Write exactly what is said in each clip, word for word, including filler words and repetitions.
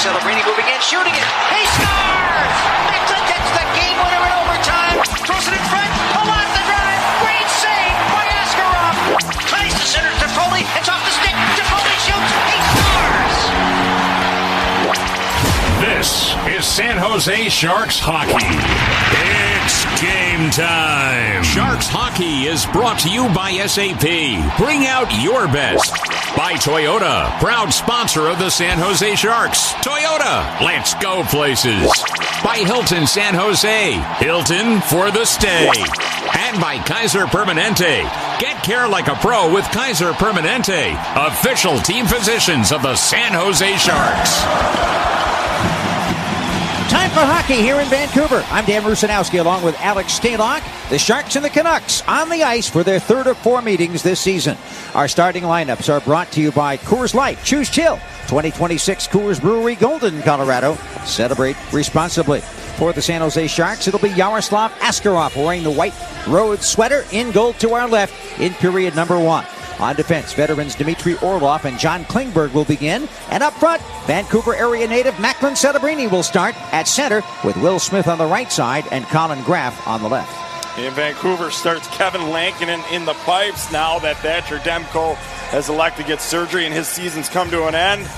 Celebrini moving in, shooting it. He scores! Mixon gets the game winner in overtime. Throws it in front. Pull off the drive. Great save by Askarov. Plays the center to Foley. It's off the stick. Foley shoots. He scores! This is San Jose Sharks hockey. It's game time. Sharks hockey is brought to you by S A P. Bring out your best. By Toyota, proud sponsor of the San Jose Sharks. Toyota, let's go places. By Hilton San Jose, Hilton for the stay. And by Kaiser Permanente. Get care like a pro with Kaiser Permanente, official team physicians of the San Jose Sharks. Time for hockey here in Vancouver. I'm Dan Rusanowski along with Alex Stalock. The Sharks and the Canucks on the ice for their third of four meetings this season. Our starting lineups are brought to you by Coors Light. Choose chill. twenty twenty-six Coors Brewery, Golden, Colorado. Celebrate responsibly. For the San Jose Sharks, it'll be Yaroslav Askarov wearing the white road sweater in goal to our left in period number one. On defense, veterans Dmitry Orlov and John Klingberg will begin. And up front, Vancouver area native Macklin Celebrini will start at center with Will Smith on the right side and Colin Graff on the left. In Vancouver starts Kevin Lankinen in the pipes now that Thatcher Demko has elected to get surgery and his season's come to an end.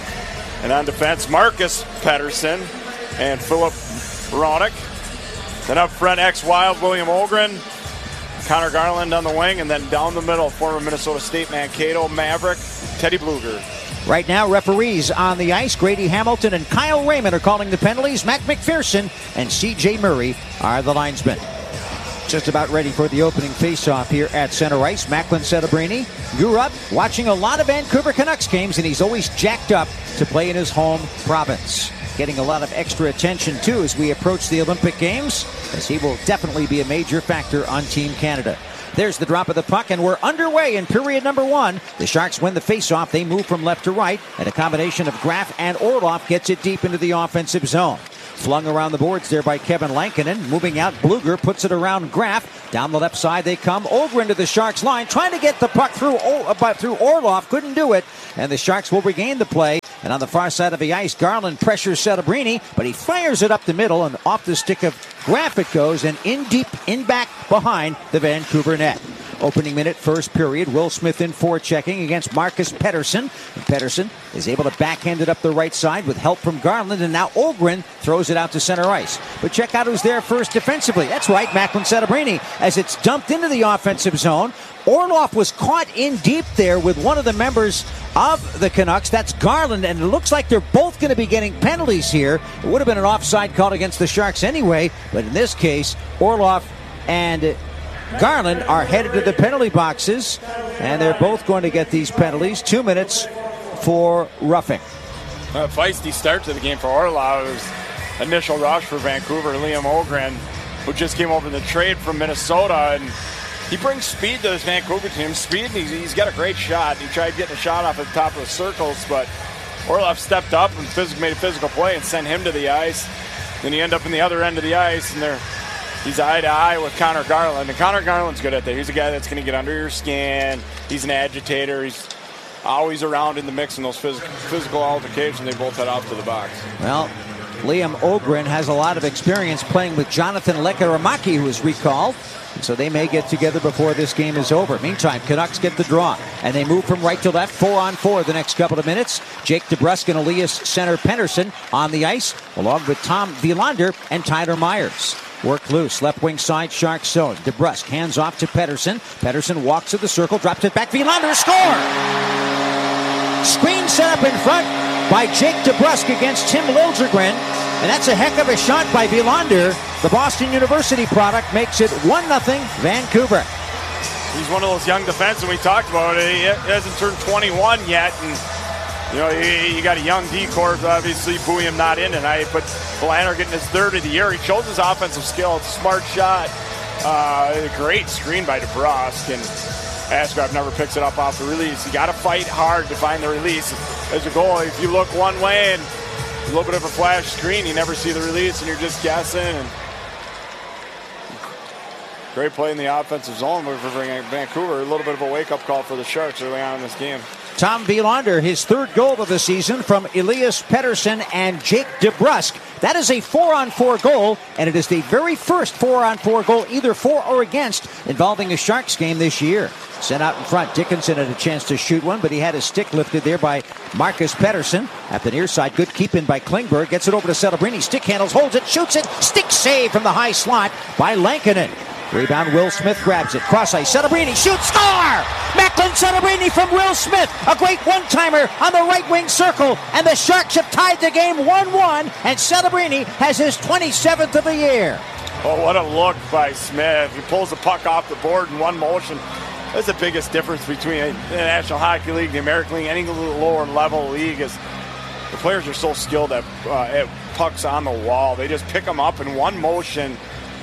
And on defense, Marcus Pettersson and Philip Hronek. Then up front, ex-Wild William Ogren. Connor Garland on the wing, and then down the middle, former Minnesota State Mankato Maverick, Teddy Bluger. Right now, referees on the ice, Grady Hamilton and Kyle Raymond are calling the penalties. Matt McPherson and C J Murray are the linesmen. Just about ready for the opening faceoff here at center ice. Macklin Celebrini grew up watching a lot of Vancouver Canucks games, and he's always jacked up to play in his home province. Getting a lot of extra attention, too, as we approach the Olympic Games, as he will definitely be a major factor on Team Canada. There's the drop of the puck, and we're underway in period number one. The Sharks win the faceoff. They move from left to right, and a combination of Graff and Orlov gets it deep into the offensive zone. Flung around the boards there by Kevin Lankinen. Moving out, Bluger puts it around Graff. Down the left side they come. Ogren to the Sharks line, trying to get the puck through, uh, through Orlov. Couldn't do it, and the Sharks will regain the play. And on the far side of the ice, Garland pressures Celebrini, but he fires it up the middle, and off the stick of Graff it goes, and in deep, in back, behind the Vancouver net. Opening minute, first period. Will Smith in forechecking against Marcus Pettersson. And Pettersson is able to backhand it up the right side with help from Garland, and now Ogren throws it out to center ice. But check out who's there first defensively. That's right, Macklin Celebrini, as it's dumped into the offensive zone. Orlov was caught in deep there with one of the members of the Canucks. That's Garland, and it looks like they're both going to be getting penalties here. It would have been an offside call against the Sharks anyway, but in this case, Orlov and Garland are headed to the penalty boxes, and they're both going to get these penalties. Two minutes for roughing. A feisty start to the game for Orlov. It was initial rush for Vancouver. Liam Ogren, who just came over the trade from Minnesota, and he brings speed to this Vancouver team. Speed, and he's, he's got a great shot. He tried getting a shot off at the top of the circles, but Orlov stepped up and phys- made a physical play and sent him to the ice. Then he ended up in the other end of the ice, and they're he's eye to eye with Connor Garland. And Connor Garland's good at that. He's a guy that's going to get under your skin. He's an agitator. He's always around in the mix in those phys- physical altercations. They both head off to the box. Well, Liam Ogren has a lot of experience playing with Jonathan Lekkerimäki, who is recalled. And so they may get together before this game is over. Meantime, Canucks get the draw, and they move from right to left, four on four the next couple of minutes. Jake DeBrusk and Elias Center Pettersson on the ice, along with Tom Wielander and Tyler Myers. Work loose, left wing side, Sharks zone. DeBrusk hands off to Pettersson. Pettersson walks to the circle, drops it back. Wielander, score! Screen set up in front by Jake DeBrusk against Tim Liljegren. And that's a heck of a shot by Wielander. The Boston University product makes it one nothing Vancouver. He's one of those young defensemen we talked about. He hasn't turned twenty-one yet. And, you know, you, you got a young D-corps, obviously, Bouillon not in tonight. But Wielander getting his third of the year. He shows his offensive skill. It's a smart shot. Uh, a great screen by DeBrusk. And Askarov never picks it up off the release. You got to fight hard to find the release. As a goal, if you look one way and a little bit of a flash screen, you never see the release, and you're just guessing. And great play in the offensive zone for Vancouver. A little bit of a wake-up call for the Sharks early on in this game. Tom Wielander, his third goal of the season from Elias Pettersson and Jake DeBrusk. That is a four-on-four goal, and it is the very first four-on-four goal, either for or against, involving a Sharks game this year. Sent out in front. Dickinson had a chance to shoot one, but he had his stick lifted there by Marcus Pettersson. At the near side, good keep in by Klingberg. Gets it over to Celebrini. Stick handles, holds it, shoots it. Stick save from the high slot by Lankinen. Rebound, Will Smith grabs it. Cross ice, Celebrini shoots, score! Macklin Celebrini from Will Smith. A great one-timer on the right wing circle. And the Sharks have tied the game one one. And Celebrini has his twenty-seventh of the year. Oh, what a look by Smith. He pulls the puck off the board in one motion. That's the biggest difference between the National Hockey League, the American League, any lower level league is the players are so skilled at, uh, at pucks on the wall. They just pick them up in one motion.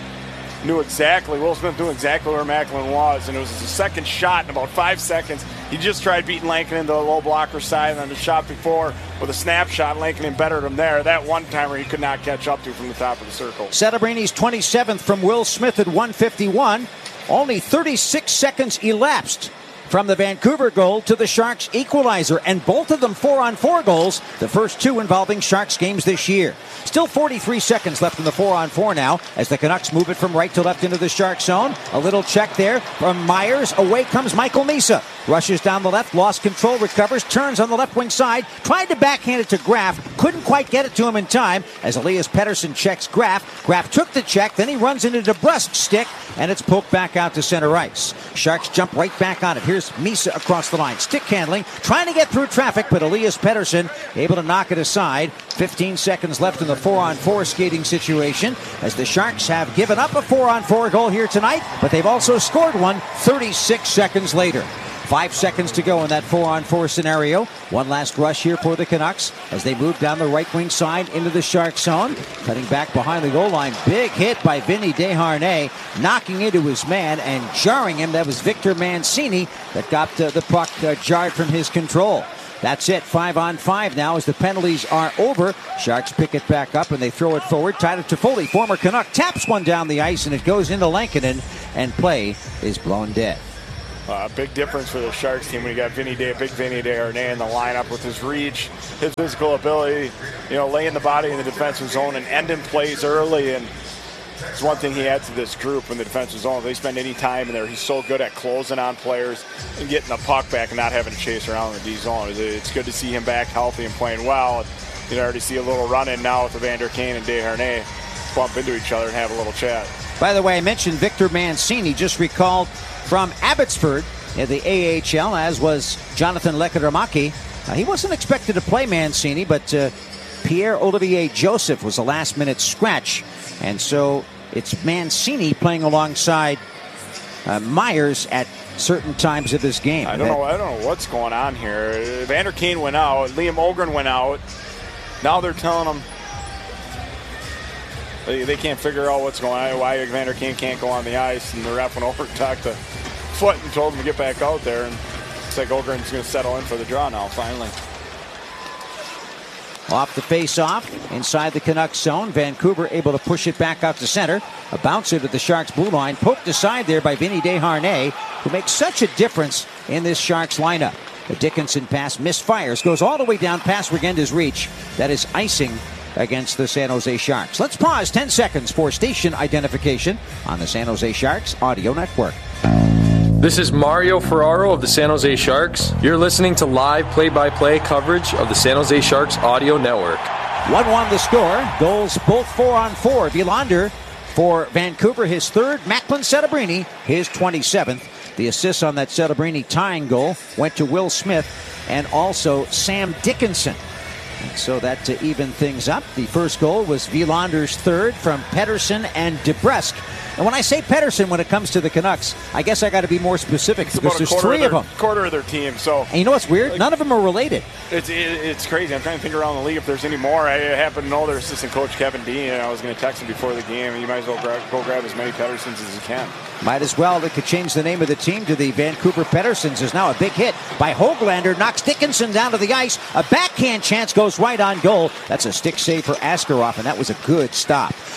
Knew exactly, Will Smith knew exactly where Macklin was, and it was his second shot in about five seconds. He just tried beating Lankinen into the low blocker side, and then the shot before with a snapshot, Lankinen bettered him there. That one-timer he could not catch up to from the top of the circle. Celebrini's twenty-seventh from Will Smith at one fifty-one. Only thirty-six seconds elapsed from the Vancouver goal to the Sharks equalizer, and both of them four-on-four goals, the first two involving Sharks games this year. Still forty-three seconds left in the four-on-four now as the Canucks move it from right to left into the Sharks zone. A little check there from Myers. Away comes Michael Misa. Rushes down the left, lost control, recovers, turns on the left wing side, tried to backhand it to Graf, couldn't quite get it to him in time as Elias Pettersson checks Graf. Graf took the check, then he runs into DeBrusk's stick, and it's poked back out to center ice. Sharks jump right back on it. Here's Misa across the line. Stick handling, trying to get through traffic, but Elias Pettersson able to knock it aside. fifteen seconds left in the four-on-four skating situation as the Sharks have given up a four-on-four goal here tonight, but they've also scored one thirty-six seconds later. Five seconds to go in that four-on-four scenario. One last rush here for the Canucks as they move down the right wing side into the Shark zone. Cutting back behind the goal line. Big hit by Vinny Desharnais, knocking into his man and jarring him. That was Victor Mancini that got uh, the puck uh, jarred from his control. That's it. Five on five now as the penalties are over. Sharks pick it back up and they throw it forward. Tyler Toffoli, former Canuck, taps one down the ice and it goes into Lankinen and play is blown dead. A uh, big difference for the Sharks team when you got Vinny Day, big Vinny Desharnais in the lineup with his reach, his physical ability, you know, laying the body in the defensive zone and ending plays early. And it's one thing he adds to this group in the defensive zone. If they spend any time in there, he's so good at closing on players and getting the puck back and not having to chase around in the D zone. It's good to see him back healthy and playing well. You can already see a little run in now with Evander Kane and Desharnais bump into each other and have a little chat. By the way, I mentioned Victor Mancini, just recalled from Abbotsford in the A H L, as was Jonathan Lekkerimäki. Uh, he wasn't expected to play Mancini, but uh, Pierre-Olivier Joseph was a last-minute scratch. And so it's Mancini playing alongside uh, Myers at certain times of this game. I don't know. I don't know what's going on here. Evander Kane went out. Liam Ogren went out. Now they're telling him they, they can't figure out what's going on, why Evander Kane can't go on the ice. And the ref went over and talked to Foot and told him to get back out there. And looks like Ogren's going to settle in for the draw now, finally. Off the face-off, inside the Canucks zone. Vancouver able to push it back out to center. A bouncer to the Sharks blue line. Poked aside there by Vinny Desharnais, who makes such a difference in this Sharks lineup. The Dickinson pass misfires, goes all the way down past Regenda's reach. That is icing against the San Jose Sharks. Let's pause ten seconds for station identification on the San Jose Sharks Audio Network. This is Mario Ferraro of the San Jose Sharks. You're listening to live play-by-play coverage of the San Jose Sharks Audio Network. one one the score. Goals both four on four. Wielander for Vancouver, his third. Macklin Celebrini, his twenty-seventh. The assist on that Celebrini tying goal went to Will Smith and also Sam Dickinson. And so that to even things up, the first goal was Wielander's third from Pettersson and DeBrusk. And when I say Pettersson, when it comes to the Canucks, I guess I got to be more specific it's because there's three of, their, of them. Quarter of their team. So, and you know what's weird? like, none of them are related. It's it, it's crazy. I'm trying to think around the league if there's any more. I happen to know their assistant coach Kevin Dean, and I was going to text him before the game. You might as well grab, go grab as many Petterssons as you can. Might as well. They could change the name of the team to the Vancouver Petterssons. Is now a big hit by Höglander. Knocks Dickinson down to the ice. A backhand chance goes right on goal. That's a stick save for Askarov, and that was a good stop.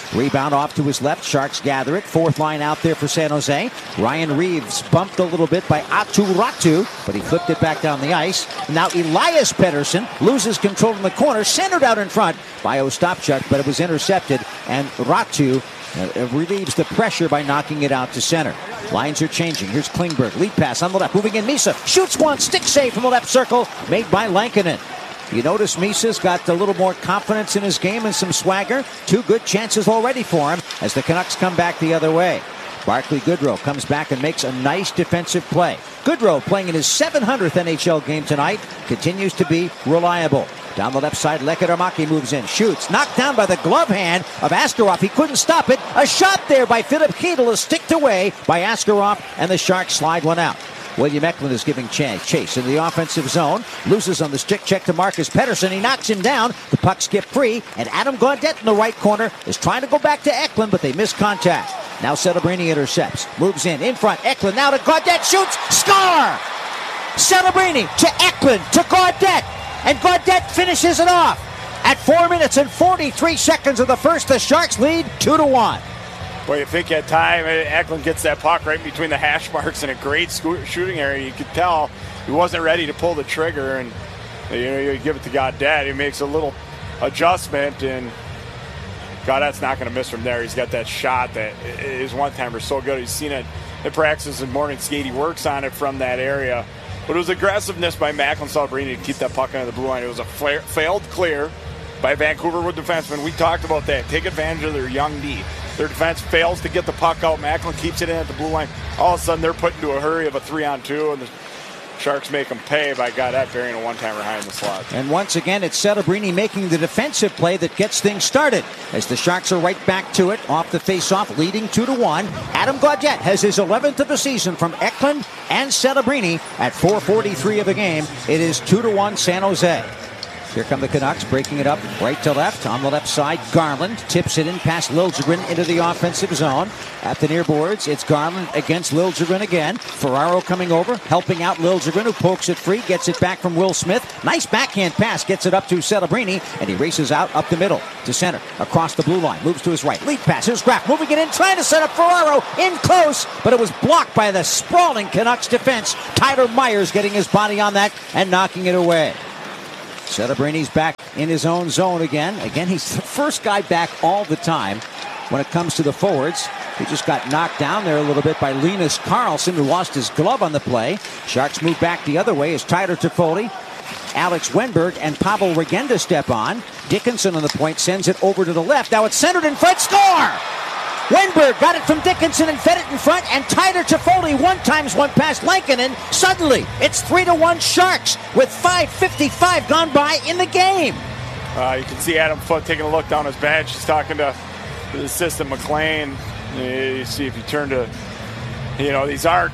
Rebound off to his left. Sharks gather it. Fourth line out there for San Jose. Ryan Reeves bumped a little bit by Aatu Ratu, but he flipped it back down the ice. Now Elias Pettersson loses control in the corner, centered out in front by Ostapchuk, but it was intercepted, and Ratu uh, relieves the pressure by knocking it out to center. Lines are changing. Here's Klingberg. Lead pass on the left. Moving in Misa. Shoots one. Stick save from the left circle. Made by Lankinen. You notice Misa's got a little more confidence in his game and some swagger. Two good chances already for him as the Canucks come back the other way. Barclay Goodrow comes back and makes a nice defensive play. Goodrow, playing in his seven hundredth N H L game tonight, continues to be reliable. Down the left side, Lekkerimäki moves in, shoots, knocked down by the glove hand of Askarov. He couldn't stop it. A shot there by Philip Chytil is sticked away by Askarov, and the Sharks slide one out. William Eklund is giving chase in the offensive zone. Loses on the stick check to Marcus Pettersson. He knocks him down. The puck skipped free, and Adam Gaudette in the right corner is trying to go back to Eklund, but they miss contact. Now Celebrini intercepts. Moves in, in front. Eklund now to Gaudette. Shoots. Score! Celebrini to Eklund to Gaudette. And Gaudette finishes it off. At four minutes and forty-three seconds of the first, the Sharks lead two to one. Well, you think at time, Eklund gets that puck right between the hash marks in a great shooting area. You could tell he wasn't ready to pull the trigger, and you know you give it to Gaudette. He makes a little adjustment, and Gaudette's not going to miss from there. He's got that shot that his one-timer is so good. He's seen it in practice and morning skate. He works on it from that area. But it was aggressiveness by Macklin Celebrini to keep that puck under the blue line. It was a fa- failed clear by Vancouver with defensemen. We talked about that. Take advantage of their young D. Their defense fails to get the puck out. Macklin keeps it in at the blue line. All of a sudden, they're put into a hurry of a three-on-two, and the Sharks make them pay by Gaudette burying a one-timer high in the slot. And once again, it's Celebrini making the defensive play that gets things started. As the Sharks are right back to it, off the face-off, leading two to one. Adam Gaudette has his eleventh of the season from Eklund and Celebrini at four forty-three of the game. It is two to one San Jose. Here come the Canucks, breaking it up right to left. On the left side, Garland tips it in past Liljegren into the offensive zone. At the near boards, it's Garland against Liljegren again. Ferraro coming over, helping out Liljegren, who pokes it free, gets it back from Will Smith. Nice backhand pass, gets it up to Celebrini, and he races out up the middle to center, across the blue line, moves to his right. Lead pass, here's Graf moving it in, trying to set up Ferraro, in close, but it was blocked by the sprawling Canucks defense. Tyler Myers getting his body on that and knocking it away. Celebrini's back in his own zone again. Again, he's the first guy back all the time when it comes to the forwards. He just got knocked down there a little bit by Linus Karlsson, who lost his glove on the play. Sharks move back the other way as Tyler Toffoli, Alex Wenberg, and Pavel Regenda step on. Dickinson on the point sends it over to the left. Now it's centered in front. Score! Wenberg got it from Dickinson and fed it in front, and Tyler Toffoli one times one past Lankinen. Suddenly, it's three to one Sharks with five fifty-five gone by in the game. Uh, you can see Adam Foote taking a look down his bench. He's talking to the assistant McLean. You see if you turn to, you know, these aren't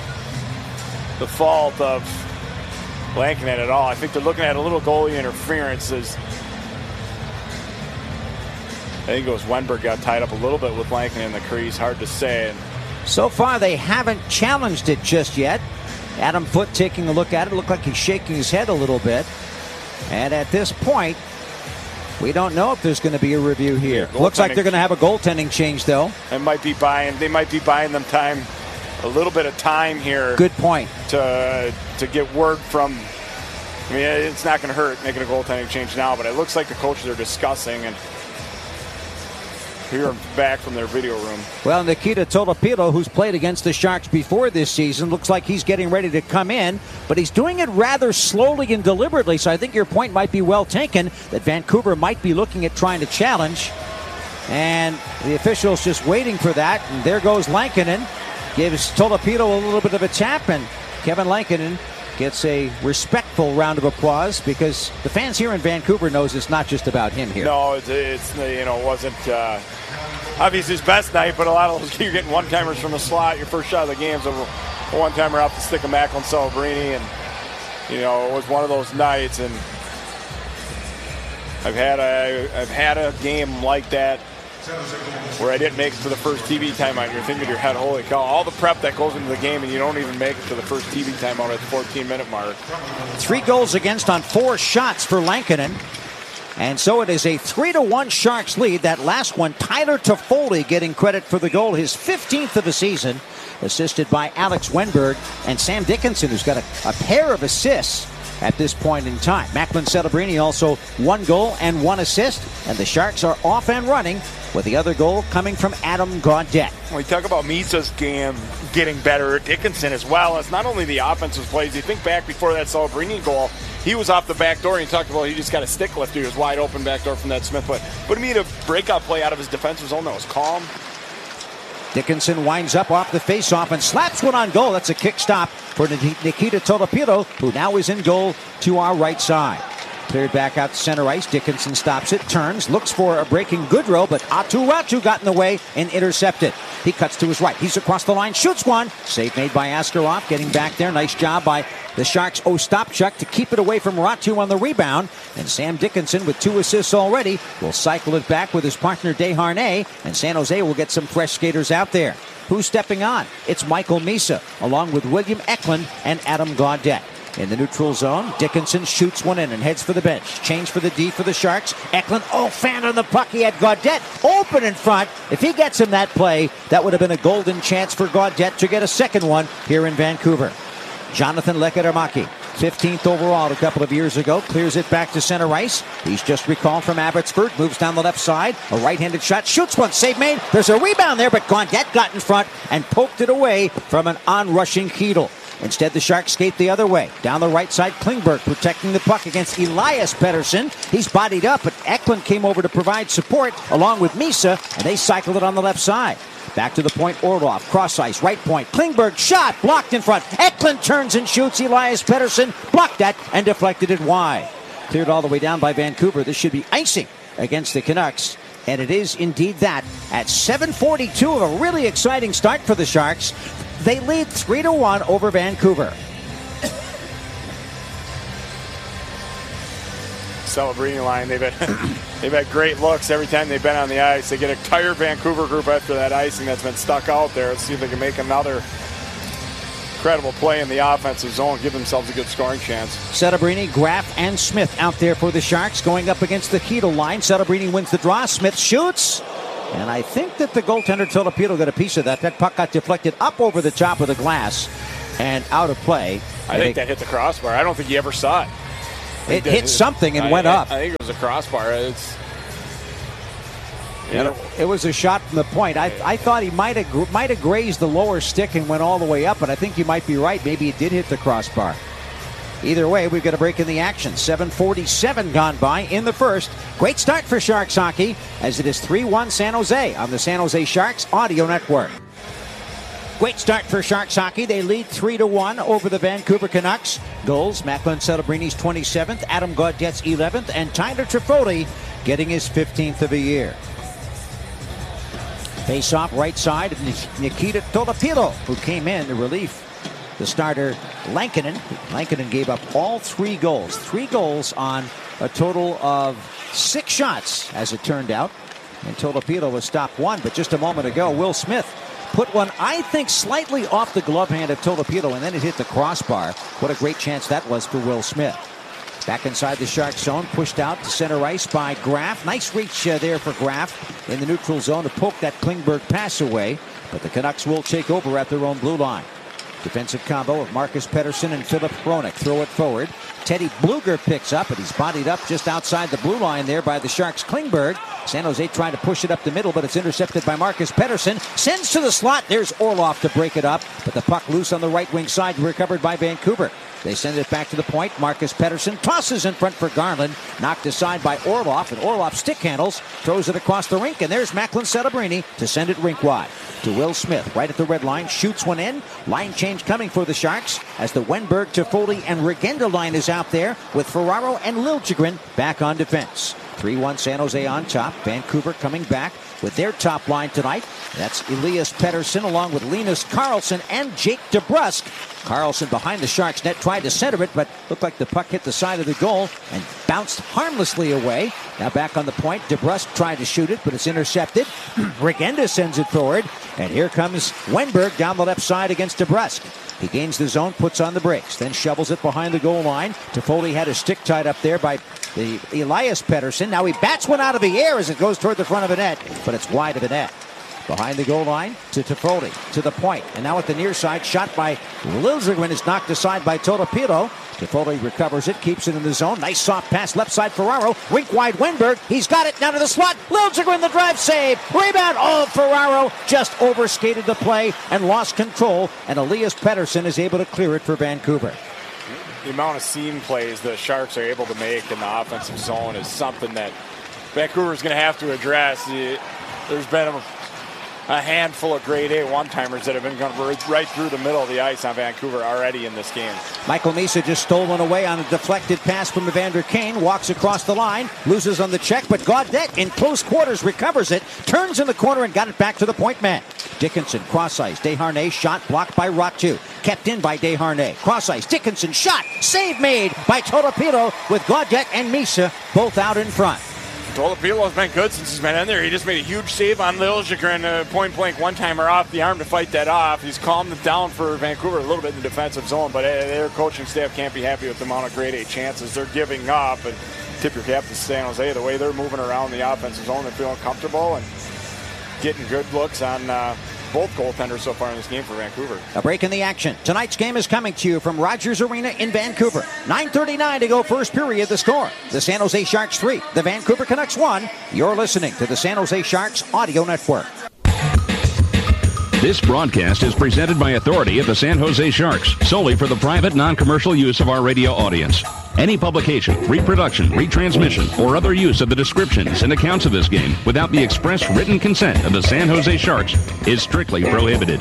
the fault of Lankinen at all. I think they're looking at a little goalie interference. As I think it was Wenberg got tied up a little bit with Lankinen in the crease. Hard to say. And so far, they haven't challenged it just yet. Adam Foote taking a look at it. Looked like he's shaking his head a little bit. And at this point, we don't know if there's going to be a review here. Yeah, looks like they're going to have a goaltending change, though. They might be buying. They might be buying them time, a little bit of time here. Good point. To to get word from. I mean, it's not going to hurt making a goaltending change now, but it looks like the coaches are discussing and. Here back from their video room. Well, Nikita Tolopilo, who's played against the Sharks before this season, looks like he's getting ready to come in, but he's doing it rather slowly and deliberately, so I think your point might be well taken that Vancouver might be looking at trying to challenge, and the official's just waiting for that, and there goes Lankinen, gives Tolopilo a little bit of a tap, and Kevin Lankinen gets a respectful round of applause because the fans here in Vancouver knows it's not just about him here. No, it's, it's you know, it wasn't uh, obviously his best night, but a lot of those, you're getting one-timers from the slot. Your first shot of the game is a one-timer off the stick of Macklin Celebrini, and, you know, it was one of those nights, and I've had a, I've had a game like that where I didn't make it to the first T V timeout. You're thinking in your head, holy cow, all the prep that goes into the game and you don't even make it to the first T V timeout at the fourteen minute mark. Three goals against on four shots for Lankinen. And so it is a three to one Sharks lead. That last one, Tyler Toffoli getting credit for the goal, his fifteenth of the season, assisted by Alex Wenberg and Sam Dickinson, who's got a, a pair of assists at this point in time. Macklin Celebrini also one goal and one assist, and the Sharks are off and running with the other goal coming from Adam Gaudette. When we talk about Misa's game getting better, Dickinson as well. It's not only the offensive plays. You think back before that Celebrini goal, he was off the back door, and you talked about he just got a stick lift. He was wide open back door from that Smith play. But to me, a breakout play out of his defensive zone that was calm. Dickinson winds up off the faceoff and slaps one on goal. That's a kick stop for Nikita Tolopilo, who now is in goal to our right side. Cleared back out to center ice. Dickinson stops it, turns, looks for a breaking Goodrow, but Atu Ratu got in the way and intercepted. He cuts to his right. He's across the line, shoots one. Save made by Askarov, getting back there. Nice job by the Sharks' Ostapchuk to keep it away from Ratu on the rebound. And Sam Dickinson, with two assists already, will cycle it back with his partner Desharnais, and San Jose will get some fresh skaters out there. Who's stepping on? It's Michael Misa, along with William Eklund and Adam Gaudette. In the neutral zone, Dickinson shoots one in and heads for the bench. Change for the D for the Sharks. Eklund, oh, fan on the puck. He had Gaudette open in front. If he gets him that play, that would have been a golden chance for Gaudette to get a second one here in Vancouver. Jonathan Lekkerimäki, fifteenth overall a couple of years ago, clears it back to center ice. He's just recalled from Abbotsford, moves down the left side. A right-handed shot, shoots one, save made. There's a rebound there, but Gaudette got in front and poked it away from an onrushing Chytil. Instead, the Sharks skate the other way. Down the right side, Klingberg protecting the puck against Elias Pettersson. He's bodied up, but Eklund came over to provide support along with Misa, and they cycled it on the left side. Back to the point, Orlov, cross ice, right point. Klingberg shot, blocked in front. Eklund turns and shoots. Elias Pettersson blocked that and deflected it wide. Cleared all the way down by Vancouver. This should be icing against the Canucks. And it is indeed that. At seven forty-two of a really exciting start for the Sharks. They lead three to one over Vancouver. Celebrini line, they've had, they've had great looks every time they've been on the ice. They get a tired Vancouver group after that icing that's been stuck out there. Let's see if they can make another incredible play in the offensive zone, give themselves a good scoring chance. Celebrini, Graf, and Smith out there for the Sharks, going up against the Chytil line. Celebrini wins the draw. Smith shoots. And I think that the goaltender Tolopilo got a piece of that. That puck got deflected up over the top of the glass and out of play. I, I think, think that hit the crossbar. I don't think you ever saw it. It hit that, something and I, went I, up. I think it was a crossbar. It's, you know. It was a shot from the point. I, I thought he might have might have grazed the lower stick and went all the way up, but I think you might be right. Maybe it did hit the crossbar. Either way, we've got a break in the action. seven forty-seven gone by in the first. Great start for Sharks hockey as it is three one San Jose on the San Jose Sharks Audio Network. Great start for Sharks hockey. They lead three to one over the Vancouver Canucks. Goals, Macklin Celebrini's twenty-seventh, Adam Gaudette's eleventh, and Tyler Toffoli getting his fifteenth of the year. Face-off right side of Nikita Tolopilo, who came in to relief the starter Lankinen. Lankinen gave up all three goals. Three goals on a total of six shots, as it turned out. And Tolopilo was stopped one, but just a moment ago, Will Smith put one, I think, slightly off the glove hand of Tolopilo, and then it hit the crossbar. What a great chance that was for Will Smith. Back inside the Sharks zone, pushed out to center ice by Graf. Nice reach uh, there for Graf in the neutral zone to poke that Klingberg pass away. But the Canucks will take over at their own blue line. Defensive combo of Marcus Pettersson and Philip Hronek. Throw it forward. Teddy Bluger picks up, and he's bodied up just outside the blue line there by the Sharks' Klingberg. San Jose trying to push it up the middle, but it's intercepted by Marcus Pettersson. Sends to the slot. There's Orlov to break it up, but the puck loose on the right wing side, recovered by Vancouver. They send it back to the point. Marcus Pettersson tosses in front for Garland. Knocked aside by Orlov, and Orlov stick handles, throws it across the rink, and there's Macklin Celebrini to send it rink wide. To Will Smith, right at the red line, shoots one in. Line change coming for the Sharks as the Wenberg, Toffoli, and Regenda line is out there with Ferraro and Liljegren back on defense. three one San Jose on top. Vancouver coming back with their top line tonight. That's Elias Pettersson along with Linus Karlsson and Jake DeBrusk. Karlsson behind the Sharks net tried to center it, but looked like the puck hit the side of the goal and bounced harmlessly away. Now back on the point, DeBrusk tried to shoot it, but it's intercepted. Regenda sends it forward, And here comes Wenberg down the left side against DeBrusk. He gains the zone, puts on the brakes, then shovels it behind the goal line. Toffoli had a stick tied up there by the Elias Pettersson. Now he bats one out of the air as it goes toward the front of the net, but it's wide of the net. Behind the goal line to Toffoli, to the point. And now at the near side, shot by Liljegren is knocked aside by Totopilo. Toffoli recovers it, keeps it in the zone. Nice soft pass, left side Ferraro. Rink wide Wenberg. He's got it down to the slot. Liljegren, the drive save. Rebound. Oh, Ferraro just overskated the play and lost control. And Elias Pettersson is able to clear it for Vancouver. The amount of seam plays the Sharks are able to make in the offensive zone is something that Vancouver is going to have to address. There's been a A handful of grade A one-timers that have been going right through the middle of the ice on Vancouver already in this game. Michael Misa just stole one away on a deflected pass from Evander Kane. Walks across the line, loses on the check, but Gaudette in close quarters recovers it, turns in the corner and got it back to the point man. Dickinson, cross ice. Desharnais shot blocked by Ratu. Kept in by Desharnais. Cross ice. Dickinson shot. Save made by Totopilo with Gaudette and Misa both out in front. Tolopilo's been good since he's been in there. He just made a huge save on Liljegren, a point-blank one-timer off the arm to fight that off. He's calmed it down for Vancouver a little bit in the defensive zone, but their coaching staff can't be happy with the amount of grade A chances they're giving up. And tip your cap to San Jose. The way they're moving around the offensive zone, they're feeling comfortable and getting good looks on uh, both goaltenders so far in this game for Vancouver. A break in the action. Tonight's game is coming to you from Rogers Arena in Vancouver. nine thirty-nine to go first period. The score, the San Jose Sharks three, the Vancouver Canucks one. You're listening to the San Jose Sharks Audio Network. This broadcast is presented by authority of the San Jose Sharks, solely for the private, non-commercial use of our radio audience. Any publication, reproduction, retransmission, or other use of the descriptions and accounts of this game without the express written consent of the San Jose Sharks is strictly prohibited.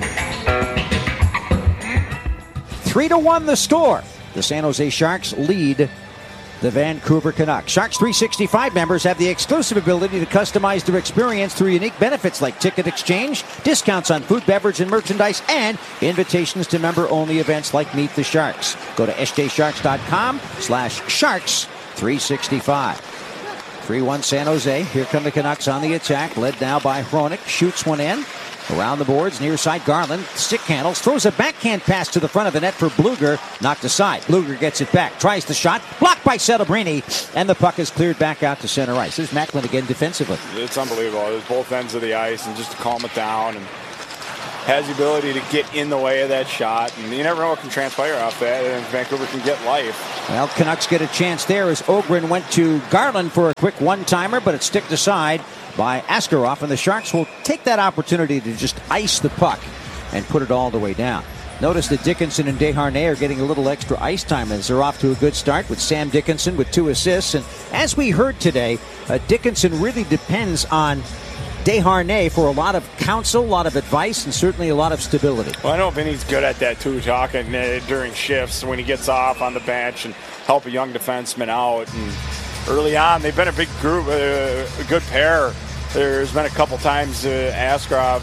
Three to one the score. The San Jose Sharks lead the Vancouver Canucks. Sharks three sixty-five members have the exclusive ability to customize their experience through unique benefits like ticket exchange, discounts on food, beverage, and merchandise, and invitations to member-only events like Meet the Sharks. Go to s j sharks dot com slash sharks three sixty-five. three one San Jose. Here come the Canucks on the attack, led now by Hronik. Shoots one in. Around the boards, near side Garland, stick handles, throws a backhand pass to the front of the net for Bluger, knocked aside. Bluger gets it back, tries the shot, blocked by Celebrini, and the puck is cleared back out to center ice. There's Macklin again defensively. It's unbelievable. There's both ends of the ice, and just to calm it down, and has the ability to get in the way of that shot, and you never know what can transpire off that, and Vancouver can get life. Well, Canucks get a chance there as Ogren went to Garland for a quick one-timer, but it's sticked aside by Askarov, and the Sharks will take that opportunity to just ice the puck and put it all the way down. Notice that Dickinson and Desharnais are getting a little extra ice time as they're off to a good start with Sam Dickinson with two assists. And as we heard today, uh, Dickinson really depends on Desharnais for a lot of counsel, a lot of advice, and certainly a lot of stability. Well, I know Vinny's good at that too, talking uh, during shifts when he gets off on the bench and help a young defenseman out. And early on, they've been a big group, uh, a good pair. There's been a couple times uh, Askarov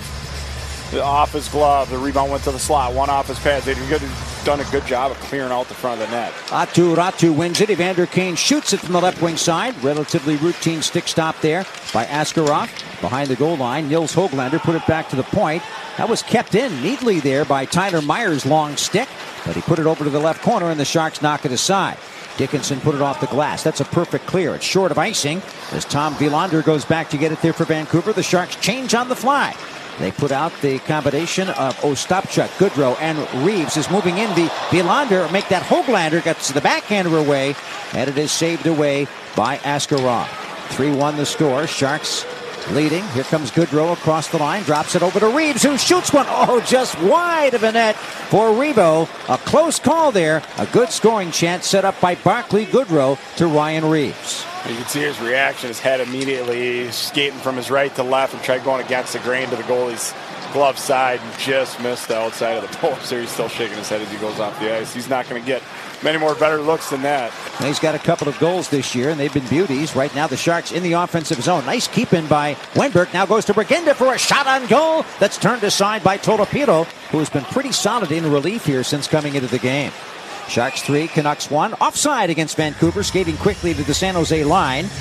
off his glove, the rebound went to the slot, one off his pads. They've done a good job of clearing out the front of the net. Atu Ratu wins it. Evander Kane shoots it from the left wing side. Relatively routine stick stop there by Askarov. Behind the goal line, Nils Höglander put it back to the point. That was kept in neatly there by Tyler Myers' long stick, but he put it over to the left corner and the Sharks knock it aside. Dickinson put it off the glass. That's a perfect clear. It's short of icing as Tom Wilander goes back to get it there for Vancouver. The Sharks change on the fly. They put out the combination of Ostapchuk, Goodrow, and Reeves is moving in. The Wilander make that Höglander gets the backhander away, and it is saved away by Askarov. three one the score. Sharks leading. Here comes Goodrow across the line. Drops it over to Reeves, who shoots one. Oh, just wide of a net for Rebo. A close call there. A good scoring chance set up by Barclay Goodrow to Ryan Reeves. You can see his reaction, his head immediately skating from his right to left and tried going against the grain to the goalie's glove side and just missed the outside of the post there. He's still shaking his head as he goes off the ice. He's not going to get many more better looks than that. And he's got a couple of goals this year, and they've been beauties. Right now, the Sharks in the offensive zone. Nice keep-in by Wenberg. Now goes to Bragenda for a shot on goal that's turned aside by Totopilo, who has been pretty solid in relief here since coming into the game. Sharks three, Canucks one. Offside against Vancouver, skating quickly to the San Jose line.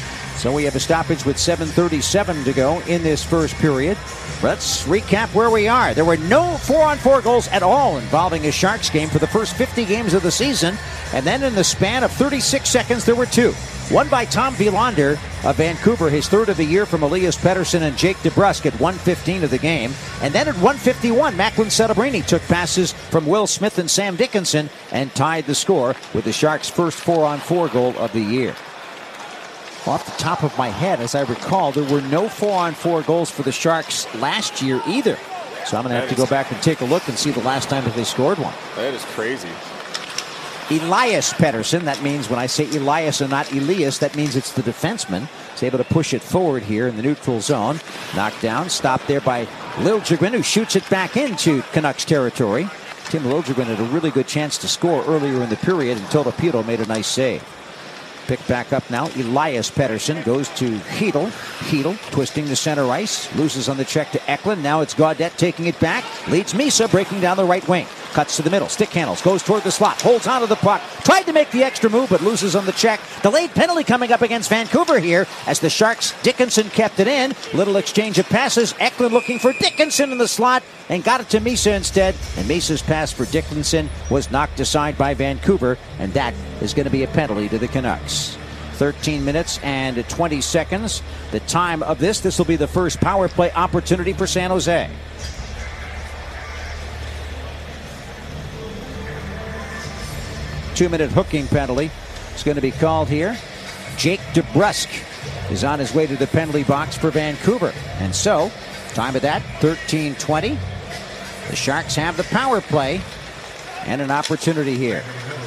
So we have a stoppage with seven thirty-seven to go in this first period. Let's recap where we are. There were no four-on-four goals at all involving a Sharks game for the first fifty games of the season. And then in the span of thirty-six seconds, there were two. One by Tom Wielander of Vancouver, his third of the year from Elias Pettersson and Jake DeBrusk at one fifteen of the game. And then at one fifty-one, Macklin Setebrini took passes from Will Smith and Sam Dickinson and tied the score with the Sharks' first four-on-four goal of the year. Off the top of my head, as I recall, there were no four-on-four goals for the Sharks last year either. So I'm going to have to go back and take a look and see the last time that they scored one. That is crazy. Elias Pettersson, that means when I say Elias and not Elias, that means it's the defenseman. He's able to push it forward here in the neutral zone. Knocked down, stopped there by Liljegren, who shoots it back into Canucks territory. Tim Liljegren had a really good chance to score earlier in the period, and Tolopilo made a nice save. Picked back up now. Elias Pettersson goes to Hedl. Hedl twisting the center ice. Loses on the check to Eklund. Now it's Gaudette taking it back. Leads Misa breaking down the right wing. Cuts to the middle. Stick handles. Goes toward the slot. Holds onto the puck. Tried to make the extra move but loses on the check. Delayed penalty coming up against Vancouver here as the Sharks. Dickinson kept it in. Little exchange of passes. Eklund looking for Dickinson in the slot and got it to Misa instead. And Misa's pass for Dickinson was knocked aside by Vancouver, and that is going to be a penalty to the Canucks. thirteen minutes and twenty seconds. The time of this. This will be the first power play opportunity for San Jose. Two-minute hooking penalty is going to be called here. Jake DeBrusk is on his way to the penalty box for Vancouver. And so, time of that, thirteen twenty. The Sharks have the power play and an opportunity here.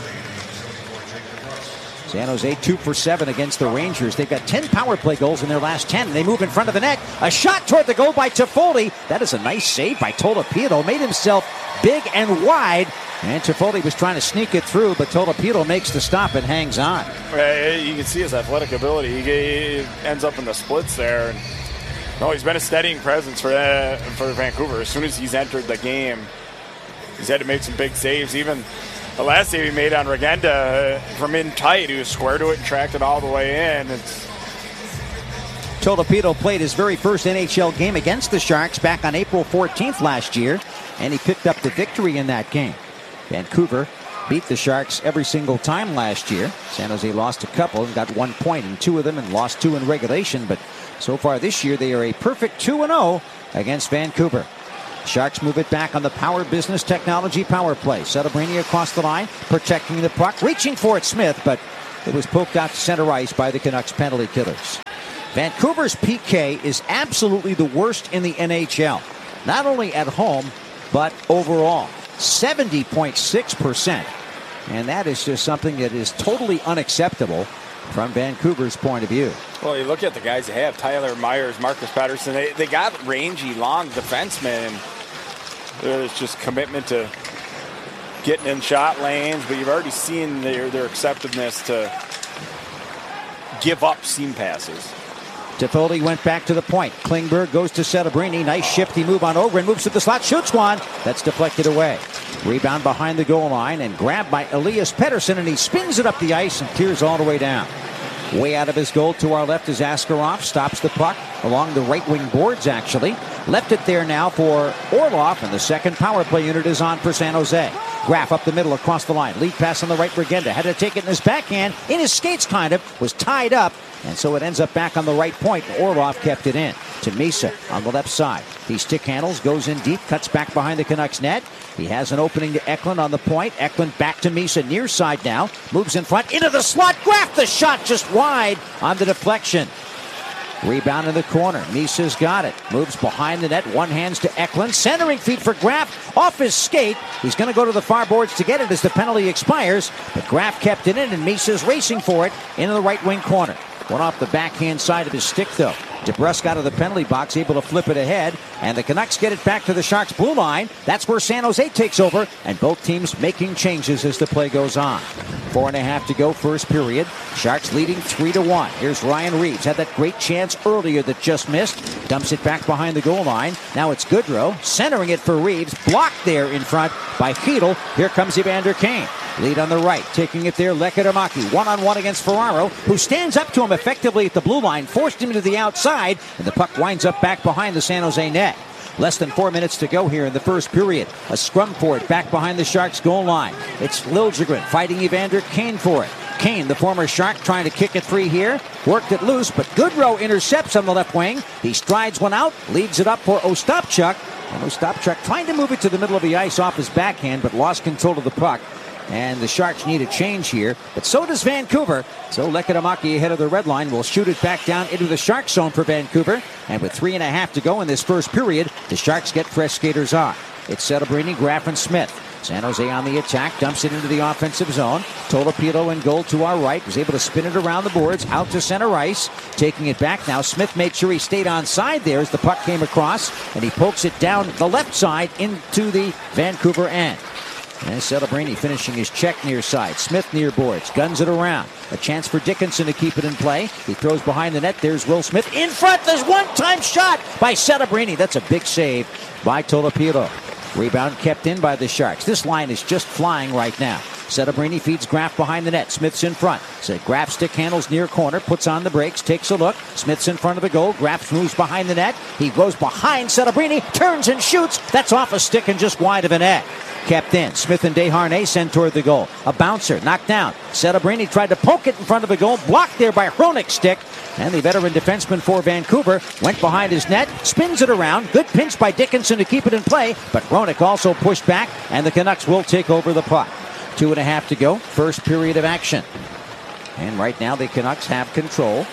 San Jose two for seven against the Rangers. They've got ten power play goals in their last ten. They move in front of the net. A shot toward the goal by Toffoli. That is a nice save by Tolopilo. Made himself big and wide. And Toffoli was trying to sneak it through, but Tolopilo makes the stop and hangs on. You can see his athletic ability. He ends up in the splits there. And, no, he's been a steadying presence for uh, for Vancouver. As soon as he's entered the game, he's had to make some big saves. Even the last save he made on Regenda uh, from in tight, he was square to it and tracked it all the way in. It's Tolopilo played his very first N H L game against the Sharks back on April fourteenth last year, and he picked up the victory in that game. Vancouver beat the Sharks every single time last year. San Jose lost a couple and got one point in two of them and lost two in regulation, but so far this year they are a perfect two and oh against Vancouver. Sharks move it back on the Power Business Technology power play. Setebrini across the line, protecting the puck, reaching for it, Smith, but it was poked out to center ice by the Canucks penalty killers. Vancouver's P K is absolutely the worst in the N H L, not only at home, but overall. seventy point six percent. And that is just something that is totally unacceptable from Vancouver's point of view. Well, you look at the guys they have, Tyler Myers, Marcus Patterson. They, they got rangy, long defensemen. And there's just commitment to getting in shot lanes, but you've already seen their, their acceptedness to give up seam passes. Toffoli went back to the point. Klingberg goes to Setebrini. Nice shifty move on Ogren. Moves to the slot. Shoots one. That's deflected away. Rebound behind the goal line and grabbed by Elias Pettersson, and he spins it up the ice and clears all the way down. Way out of his goal to our left is Askarov. Stops the puck along the right wing boards, actually. Left it there now for Orlov, and the second power play unit is on for San Jose. Graf up the middle across the line. Lead pass on the right. Regenda had to take it in his backhand. In his skates, kind of. Was tied up. And so it ends up back on the right point. Orlov kept it in to Misa on the left side. He stick handles, goes in deep, cuts back behind the Canucks net. He has an opening to Eklund on the point. Eklund back to Misa, near side now. Moves in front, into the slot. Graf the shot just wide on the deflection. Rebound in the corner. Misa's got it. Moves behind the net. One hands to Eklund. Centering feed for Graf. Off his skate. He's going to go to the far boards to get it as the penalty expires. But Graf kept it in, and Misa's racing for it into the right wing corner. One off the backhand side of his stick, though. DeBrusk out of the penalty box, able to flip it ahead. And the Canucks get it back to the Sharks' blue line. That's where San Jose takes over. And both teams making changes as the play goes on. Four and a half to go, first period. Sharks leading three to one. Here's Ryan Reeves. Had that great chance earlier that just missed. Dumps it back behind the goal line. Now it's Goodrow centering it for Reeves. Blocked there in front by Hedl. Here comes Evander Kane. Lead on the right, taking it there, Lekkerimäki, one-on-one against Ferraro, who stands up to him effectively at the blue line, forced him to the outside, and the puck winds up back behind the San Jose net. Less than four minutes to go here in the first period. A scrum for it back behind the Sharks' goal line. It's Liljegren fighting Evander Kane for it. Kane, the former Shark, trying to kick it free here. Worked it loose, but Goodrow intercepts on the left wing. He strides one out, leads it up for Ostapchuk. And Ostapchuk trying to move it to the middle of the ice off his backhand, but lost control of the puck. And the Sharks need a change here, but so does Vancouver. So Lekkerimäki ahead of the red line will shoot it back down into the Shark zone for Vancouver. And with three and a half to go in this first period, the Sharks get fresh skaters on. It's Celebrini, Graff, and Smith. San Jose on the attack, dumps it into the offensive zone. Tolopilo in goal to our right, was able to spin it around the boards, out to center ice. Taking it back now, Smith made sure he stayed on side there as the puck came across, and he pokes it down the left side into the Vancouver end. And Celebrini finishing his check near side. Smith near boards, guns it around. A chance for Dickinson to keep it in play. He throws behind the net. There's Will Smith in front. There's one-time shot by Celebrini. That's a big save by Tolopilo. Rebound kept in by the Sharks. This line is just flying right now. Celebrini feeds Graff behind the net. Smith's in front. So Graff stick handles near corner, puts on the brakes, takes a look. Smith's in front of the goal. Graff moves behind the net. He goes behind Celebrini, turns and shoots. That's off a stick and just wide of a net. Kept in. Smith and Desharnais sent toward the goal. A bouncer, knocked down. Celebrini tried to poke it in front of the goal, blocked there by Hronek's stick. And the veteran defenseman for Vancouver went behind his net, spins it around. Good pinch by Dickinson to keep it in play, but Hronek also pushed back, and the Canucks will take over the puck. Two and a half to go, first period of action. And right now the Canucks have control.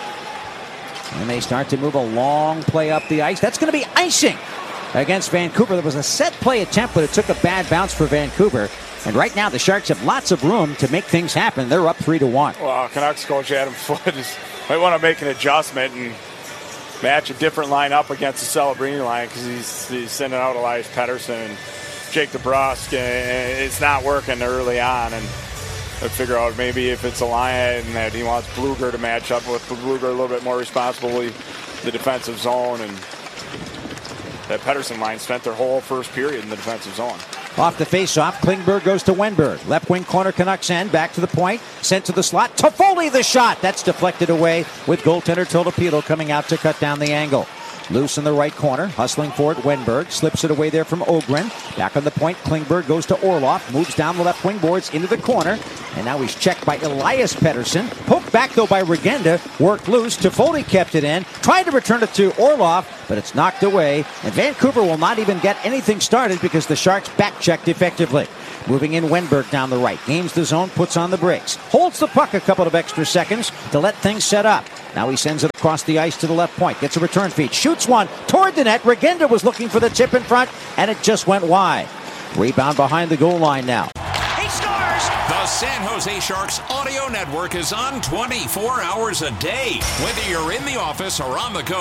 And they start to move a long play up the ice. That's going to be icing against Vancouver. There was a set play attempt, but it took a bad bounce for Vancouver. And right now the Sharks have lots of room to make things happen. They're up three to one. Well, Canucks coach Adam Foote is, might want to make an adjustment and match a different lineup against the Celebrini line, because he's, he's sending out Elias Pettersson and Jake DeBrusk, and it's not working early on. And I figure out maybe if it's a line that he wants Bluger to match up with, Bluger a little bit more responsibly the defensive zone, and that Pettersson line spent their whole first period in the defensive zone. Off the face-off, Klingberg goes to Wenberg. Left wing corner, Canucks end, back to the point, sent to the slot. Toffoli the shot. That's deflected away with goaltender Tolopilo coming out to cut down the angle. Loose in the right corner, hustling for it, Wenberg. Slips it away there from Ogren. Back on the point, Klingberg goes to Orlov. Moves down the left wing boards into the corner. And now he's checked by Elias Pettersson. Poked back, though, by Regenda. Worked loose. Toffoli kept it in. Tried to return it to Orlov, but it's knocked away. And Vancouver will not even get anything started because the Sharks back-checked effectively. Moving in Wenberg down the right. Gains the zone, puts on the brakes. Holds the puck a couple of extra seconds to let things set up. Now he sends it across the ice to the left point. Gets a return feed. Shoots one toward the net. Regenda was looking for the tip in front, and it just went wide. Rebound behind the goal line now. He scores! The San Jose Sharks Audio Network is on twenty-four hours a day. Whether you're in the office or on the go,